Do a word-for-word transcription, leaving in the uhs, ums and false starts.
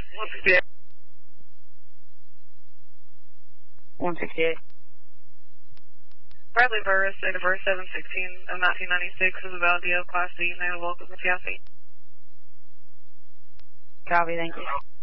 one sixty-eight. one sixty-eight. Bradley Burris, date of birth seven sixteen of nineteen ninety-six, is a Valdio Class D, name of Welcome to Cassie. Copy, thank you.